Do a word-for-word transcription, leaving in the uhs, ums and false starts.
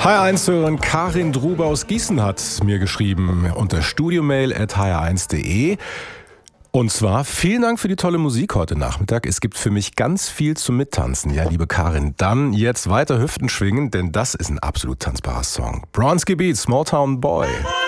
H R eins-Hörerin Karin Druber aus Gießen hat mir geschrieben unter studiomail at h r eins punkt d e. Und zwar, vielen Dank für die tolle Musik heute Nachmittag. Es gibt für mich ganz viel zum Mittanzen. Ja, liebe Karin, dann jetzt weiter Hüften schwingen, denn das ist ein absolut tanzbarer Song. Bronski Beat, Small Town Boy.